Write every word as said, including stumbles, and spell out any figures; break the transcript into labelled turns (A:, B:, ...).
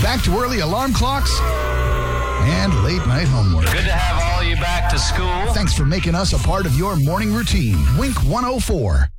A: back to early alarm clocks and late night homework.
B: Good to have all you back to school.
A: Thanks for making us a part of your morning routine. Wink one oh four.